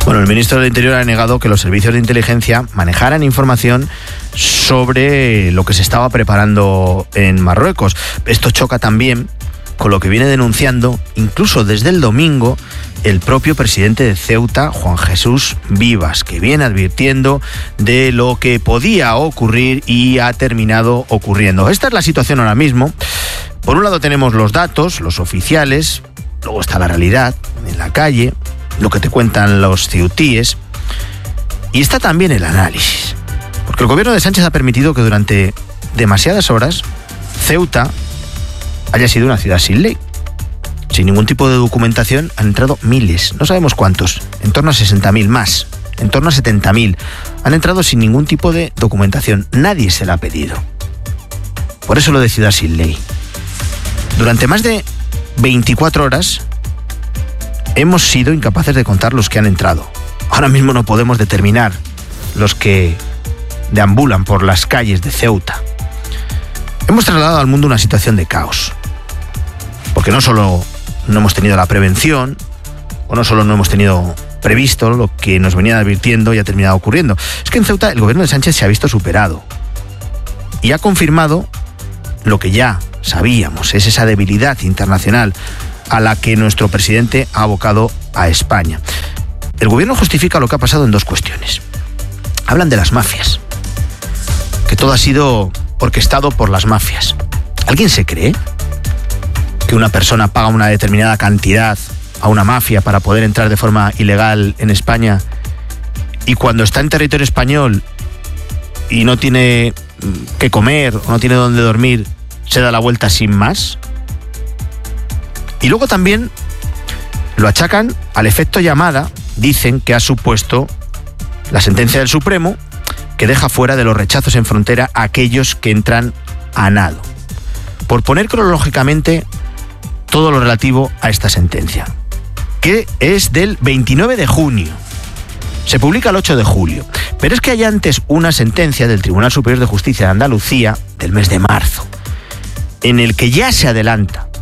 Bueno, el ministro del Interior ha negado que los servicios de inteligencia manejaran información sobre lo que se estaba preparando en Marruecos. Esto choca también con lo que viene denunciando, incluso desde el domingo, el propio presidente de Ceuta, Juan Jesús Vivas, que viene advirtiendo de lo que podía ocurrir y ha terminado ocurriendo. Esta es la situación ahora mismo. Por un lado tenemos los datos, los oficiales, luego está la realidad en la calle, lo que te cuentan los ceutíes, y está también el análisis. Porque el gobierno de Sánchez ha permitido que durante demasiadas horas Ceuta haya sido una ciudad sin ley. Sin ningún tipo de documentación han entrado miles, no sabemos cuántos, en torno a 60.000 más, en torno a 70.000. Han entrado sin ningún tipo de documentación, nadie se la ha pedido. Por eso lo de ciudad sin ley. Durante más de 24 horas hemos sido incapaces de contar los que han entrado. Ahora mismo no podemos determinar los que deambulan por las calles de Ceuta. Hemos trasladado al mundo una situación de caos. Porque no solo no hemos tenido la prevención, o no solo no hemos tenido previsto lo que nos venían advirtiendo y ha terminado ocurriendo. Es que en Ceuta el gobierno de Sánchez se ha visto superado. Y ha confirmado lo que ya sabíamos, es esa debilidad internacional a la que nuestro presidente ha abocado a España. El gobierno justifica lo que ha pasado en dos cuestiones. Hablan de las mafias, que todo ha sido orquestado por las mafias. ¿Alguien se cree que una persona paga una determinada cantidad a una mafia para poder entrar de forma ilegal en España y cuando está en territorio español y no tiene que comer o no tiene dónde dormir, se da la vuelta sin más? Y luego también lo achacan al efecto llamada, dicen que ha supuesto la sentencia del Supremo que deja fuera de los rechazos en frontera a aquellos que entran a nado. Por poner cronológicamente todo lo relativo a esta sentencia, que es del 29 de junio. Se publica el 8 de julio. Pero es que hay antes una sentencia del Tribunal Superior de Justicia de Andalucía del mes de marzo, en el que ya se adelanta